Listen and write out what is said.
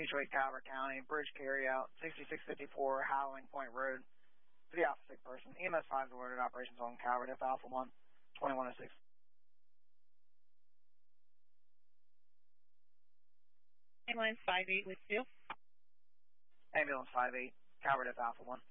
Mutual Aid, Calvert County, bridge carryout, 6654 Howling Point Road. For the Alpha 6 person. EMS 5 is ordered. Operations on Calvert, F Alpha 1, 2106. Ambulance 5-8 with you. Ambulance 5-8, Calvert, F Alpha 1.